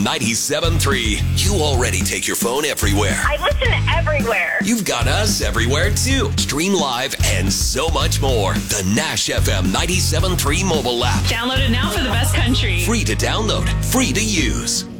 97.3. You already take your phone everywhere. I listen everywhere. You've got us everywhere, too. Stream live and so much more. The Nash FM 97.3 mobile app. Download it now for the best country. Free to download, free to use.